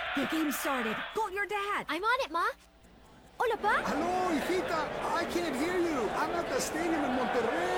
The game started. Call your dad. I'm on it, Ma. Hola, Pa. Hello, hijita. I can't hear you. I'm at the stadium in Monterrey.